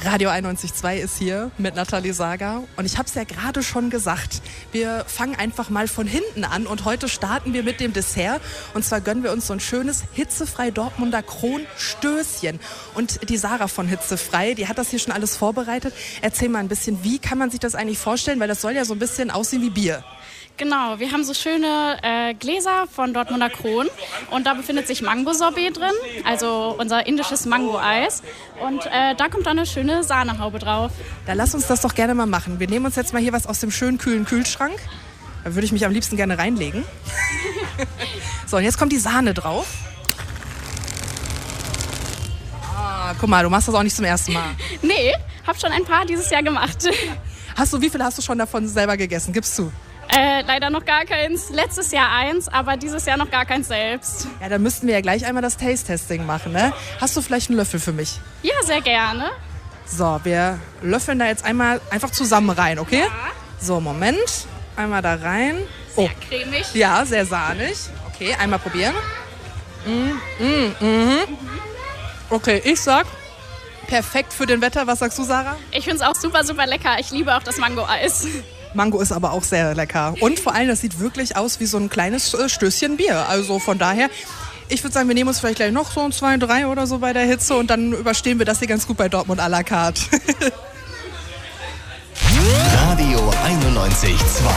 Radio 91.2 ist hier mit Nathalie Sager und ich habe es ja gerade schon gesagt, wir fangen einfach mal von hinten an und heute starten wir mit dem Dessert und zwar gönnen wir uns so ein schönes hitzefrei Dortmunder Kronstößchen und die Sarah von Hitzefrei, die hat das hier schon alles vorbereitet. Erzähl mal ein bisschen, wie kann man sich das eigentlich vorstellen, weil das soll ja so ein bisschen aussehen wie Bier. Genau, wir haben so schöne Gläser von Dortmunder Kron und da befindet sich Mango-Sorbet drin, also unser indisches Mango-Eis und da kommt dann eine schöne Sahnehaube drauf. Da lass uns das doch gerne mal machen. Wir nehmen uns jetzt mal hier was aus dem schönen kühlen Kühlschrank. Da würde ich mich am liebsten gerne reinlegen. So, und jetzt kommt die Sahne drauf. Ah, guck mal, du machst das auch nicht zum ersten Mal. Nee, hab schon ein paar dieses Jahr gemacht. Wie viel hast du schon davon selber gegessen? Gib's zu. Leider noch gar keins. Letztes Jahr eins, aber dieses Jahr noch gar keins selbst. Ja, dann müssten wir ja gleich einmal das Taste-Testing machen, ne? Hast du vielleicht einen Löffel für mich? Ja, sehr gerne. So, wir löffeln da jetzt einmal einfach zusammen rein, okay? Ja. So, Moment. Einmal da rein. Sehr cremig. Ja, sehr sahnig. Okay, einmal probieren. Okay, ich sag, perfekt für den Wetter. Was sagst du, Sarah? Ich finde es auch super, super lecker. Ich liebe auch das Mango-Eis. Mango ist aber auch sehr lecker. Und vor allem, das sieht wirklich aus wie so ein kleines Stößchen Bier. Also von daher, ich würde sagen, wir nehmen uns vielleicht gleich noch so 2, 3 oder so bei der Hitze und dann überstehen wir das hier ganz gut bei Dortmund à la carte. Radio 91.2